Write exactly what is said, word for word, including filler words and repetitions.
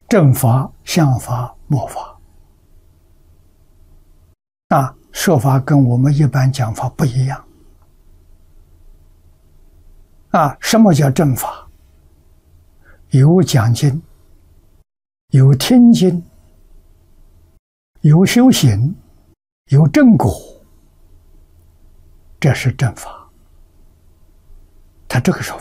正法、相法、末法。啊，说法跟我们一般讲法不一样。啊，什么叫正法？有讲经，有听经，有修行，有正果，这是正法。他这个说